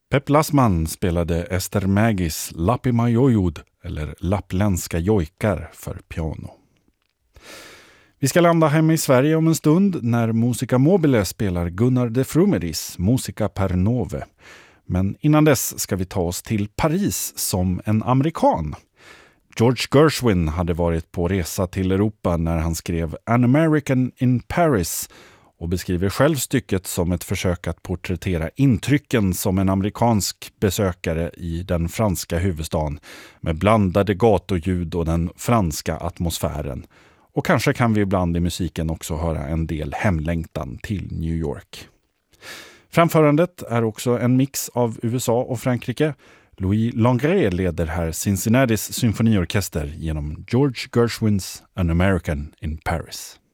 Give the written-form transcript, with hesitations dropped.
Pep Lassman spelade Ester Mägis Lappimajojud eller Lappländska jojkar för piano. Vi ska landa hemma i Sverige om en stund när Musica Mobile spelar Gunnar de Frumeris Musica per Nove. Men innan dess ska vi ta oss till Paris som en amerikan. George Gershwin hade varit på resa till Europa när han skrev An American in Paris och beskriver själv stycket som ett försök att porträttera intrycken som en amerikansk besökare i den franska huvudstaden med blandade gatuljud och den franska atmosfären. Och kanske kan vi ibland i musiken också höra en del hemlängtan till New York. Framförandet är också en mix av USA och Frankrike. Louis Langrée leder här Cincinnatis symfoniorkester genom George Gershwins An American in Paris.